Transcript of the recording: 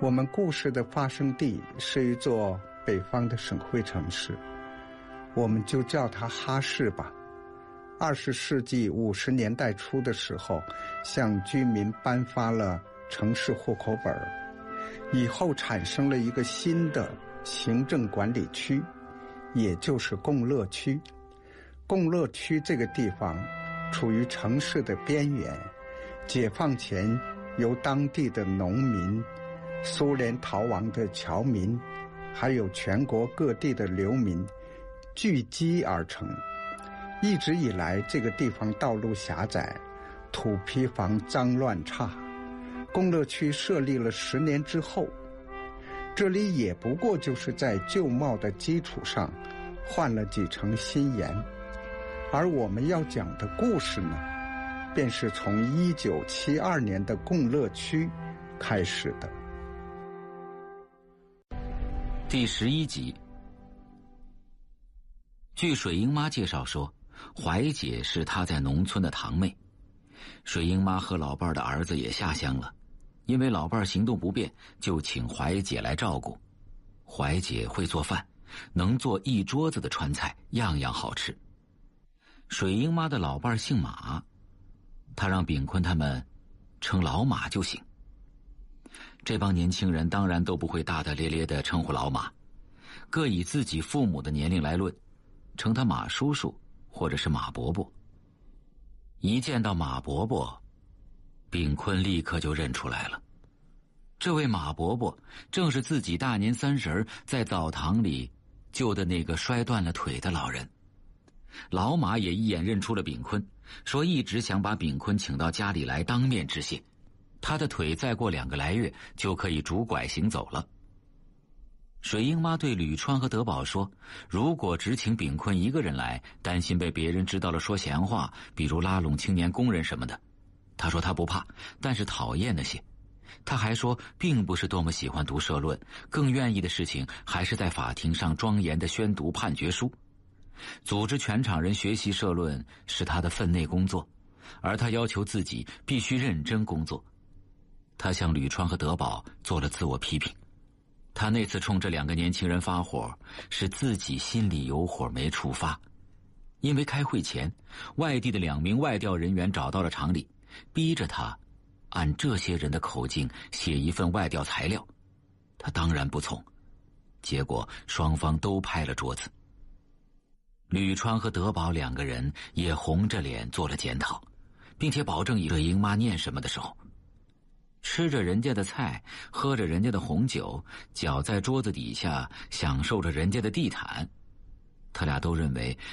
我们故事的发生地是一座北方的省会城市，我们就叫它哈市吧。20世纪50年代初的时候，向居民颁发了城市户口本，以后产生了一个新的行政管理区，也就是共乐区。共乐区这个地方处于城市的边缘，解放前由当地的农民、苏联逃亡的侨民，还有全国各地的流民聚集而成。一直以来，这个地方道路狭窄，土坯房脏乱差。共乐区设立了10年之后，这里也不过就是在旧貌的基础上换了几层新颜。而我们要讲的故事呢，便是从1972年的共乐区开始的。 第11集。据水英妈介绍说，怀姐是她在农村的堂妹。水英妈和老伴儿的儿子也下乡了，因为老伴儿行动不便，就请怀姐来照顾。怀姐会做饭，能做一桌子的川菜，样样好吃。水英妈的老伴儿姓马，他让炳坤他们称老马就行。这帮年轻人当然都不会大大咧咧地称呼老马，各以自己父母的年龄来论，称他马叔叔或者是马伯伯。一见到马伯伯，炳坤立刻就认出来了，这位马伯伯正是自己大年30在澡堂里救的那个摔断了腿的老人。老马也一眼认出了炳坤，说一直想把炳坤请到家里来当面致谢，他的腿再过2个来月就可以拄拐行走了。水英妈对吕川和德宝说，如果只请炳坤一个人来，担心被别人知道了说闲话，比如拉拢青年工人什么的。他说他不怕，但是讨厌那些。他还说并不是多么喜欢读社论，更愿意的事情还是在法庭上庄严地宣读判决书。组织全场人学习社论是他的分内工作，而他要求自己必须认真工作。他向吕川和德宝做了自我批评，他那次冲这2个年轻人发火，是自己心里有火没触发。因为开会前，外地的2名外调人员找到了厂里，逼着他按这些人的口径写一份外调材料。他当然不从，结果双方都拍了桌子。吕川和德宝2个人也红着脸做了检讨，并且保证以水英妈念什么的时候，吃着人家的菜，喝着人家的红酒，脚在桌子底下享受着人家的地毯。他俩都认为